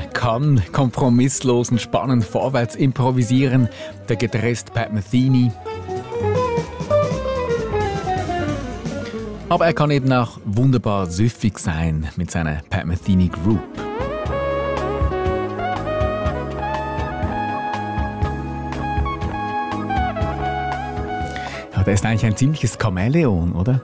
kann kompromisslos und spannend vorwärts improvisieren. Der Gitarrist Pat Metheny. Aber er kann eben auch wunderbar süffig sein mit seiner Pat Metheny Group. Ja, der ist eigentlich ein ziemliches Chamäleon, oder?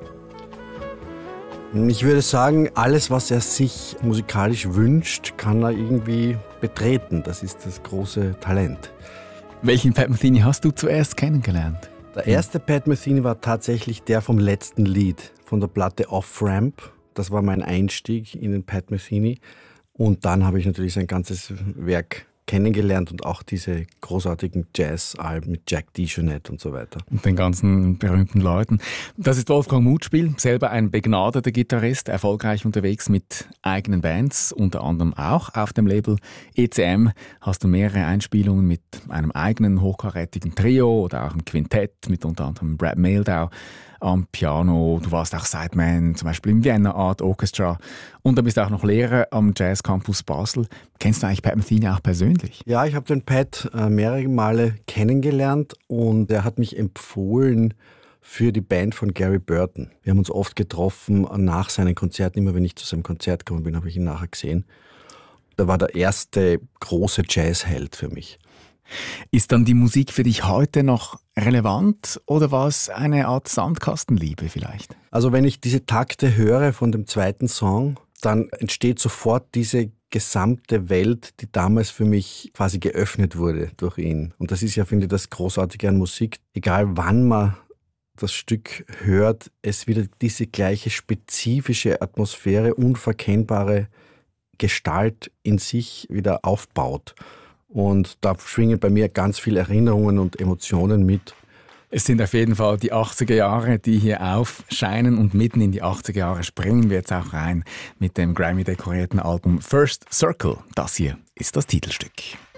Ich würde sagen, alles, was er sich musikalisch wünscht, kann er irgendwie betreten. Das ist das große Talent. Welchen Pat Metheny hast du zuerst kennengelernt? Der erste Pat Metheny war tatsächlich der vom letzten Lied, von der Platte Off-Ramp. Das war mein Einstieg in den Pat Metheny. Und dann habe ich natürlich sein ganzes Werk kennengelernt und auch diese großartigen Jazz-Alben mit Jack DeJohnette und so weiter. Und den ganzen berühmten Leuten. Das ist Wolfgang Mutspiel, selber ein begnadeter Gitarrist, erfolgreich unterwegs mit eigenen Bands, unter anderem auch auf dem Label ECM. Hast du mehrere Einspielungen mit einem eigenen hochkarätigen Trio oder auch einem Quintett mit unter anderem Brad Mehldau am Piano. Du warst auch Sideman, zum Beispiel im Vienna Art Orchestra. Und dann bist du auch noch Lehrer am Jazz Campus Basel. Kennst du eigentlich Pat Metheny auch persönlich? Ja, ich habe den Pat mehrere Male kennengelernt und er hat mich empfohlen für die Band von Gary Burton. Wir haben uns oft getroffen nach seinen Konzerten. Immer wenn ich zu seinem Konzert gekommen bin, habe ich ihn nachher gesehen. Er war der erste große Jazzheld für mich. Ist dann die Musik für dich heute noch relevant oder war es eine Art Sandkastenliebe vielleicht? Also wenn ich diese Takte höre von dem zweiten Song, dann entsteht sofort diese gesamte Welt, die damals für mich quasi geöffnet wurde durch ihn. Und das ist ja, finde ich, das Großartige an Musik. Egal wann man das Stück hört, es wieder diese gleiche spezifische Atmosphäre, unverkennbare Gestalt in sich wieder aufbaut. Und da schwingen bei mir ganz viele Erinnerungen und Emotionen mit. Es sind auf jeden Fall die 80er Jahre, die hier aufscheinen und mitten in die 80er Jahre springen wir jetzt auch rein mit dem Grammy-dekorierten Album First Circle. Das hier ist das Titelstück.